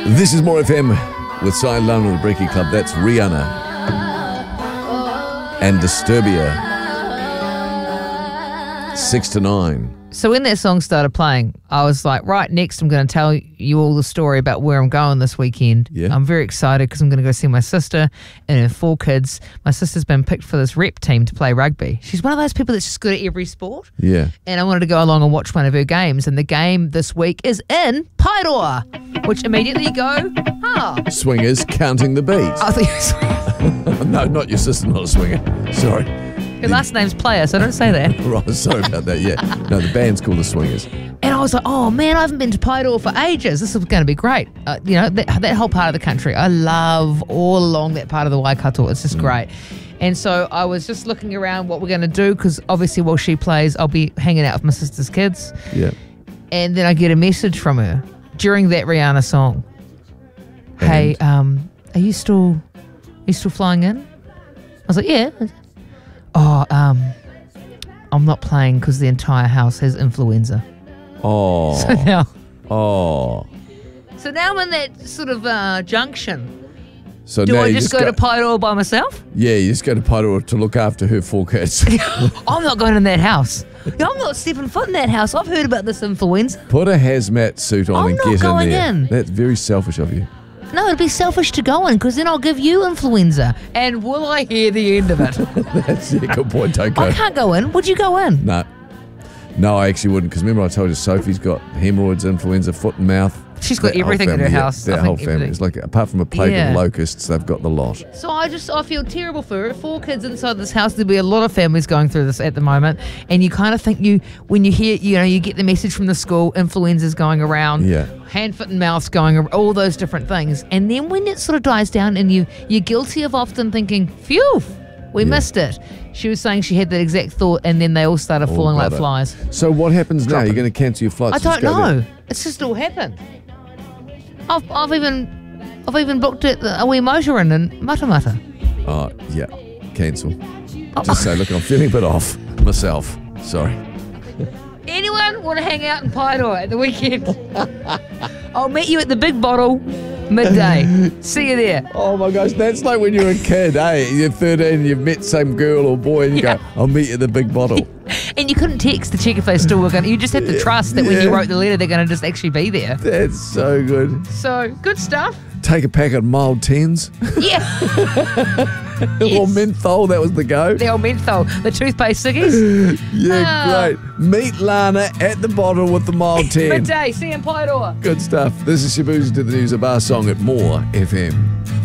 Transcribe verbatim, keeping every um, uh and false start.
This is More F M with Cy London of the Breaky Club. That's Rihanna and Disturbia. Six to nine. So when that song started playing, I was like, right, next I'm going to tell you all the story about where I'm going this weekend. Yeah. I'm very excited because I'm going to go see my sister and her four kids. My sister's been picked for this rep team to play rugby. She's one of those people that's just good at every sport. Yeah. And I wanted to go along and watch one of her games. And the game this week is in Paeroa, which immediately you go, ah. Swingers counting the beat. I think No, not your sister, not a swinger. Sorry. her last name's Player, so don't say that. Right, sorry about that, yeah. No, the band's called The Swingers. And I was like, oh man, I haven't been to Paeroa for ages. This is going to be great. Uh, you know, that, that whole part of the country, I love all along that part of the Waikato. It's just mm. great. And so I was just looking around what we're going to do because obviously while she plays, I'll be hanging out with my sister's kids. Yeah. And then I get a message from her during that Rihanna song. And? Hey, um, are you still, are you still flying in? I was like, yeah. Oh, um, I'm not playing because the entire house has influenza. Oh. So now, oh. so now I'm in that sort of uh, junction. So Do now I you just, just go, to Paeroa by myself? Yeah, you just go to Paeroa to look after her four kids. I'm not going in that house. No, I'm not stepping foot in that house. I've heard about this influenza. Put a hazmat suit on I'm and not get going in there. in. That's very selfish of you. No, it'd be selfish to go in because then I'll give you influenza. And will I hear the end of it? That's a good point, don't go. I can't go in. Would you go in? No. No, I actually wouldn't because remember I told you Sophie's got hemorrhoids, influenza, foot and mouth. She's got That whole everything in her family, yeah, house. That I whole think family. everything. It's like, apart from a plague Yeah. of locusts, they've got the lot. So I just, I feel terrible for her. Four kids inside this house. There'll be a lot of families going through this at the moment. And you kind of think you, when you hear, you know, you get the message from the school, influenza's going around. Yeah. Hand, foot and mouth's going around, all those different things. And then when it sort of dies down and you, you're guilty of often thinking, phew, we Yeah. missed it. She was saying she had that exact thought and then they all started All falling like got it. flies. So what happens now? Dropping. You're going to cancel your flights? I Just don't go know. there? It's just all happened. I've, I've even I've even booked it a wee motor in in Matamata. Oh, yeah. Cancel. Just say, look, I'm feeling a bit off myself. Sorry. Anyone want to hang out in Paeroa at the weekend? I'll meet you at the Big Bottle midday. See you there. Oh my gosh, that's like when you're a kid, eh? You're thirteen and you've met some girl or boy and you Yeah. go, I'll meet you at the Big Bottle. And you couldn't text to check if they still were going to. You just had to trust that when you Yeah. wrote the letter, they're going to just actually be there. That's so good. So, good stuff. Take a packet of mild tens Yeah. or Yes. menthol, that was the go. The old menthol, the toothpaste ciggies. Yeah, Ah. great. Meet Lana at the bottle with the mild ten. Midday, see you in Paeroa. Good stuff. This is Shabuzi to the News, a bar song at More F M.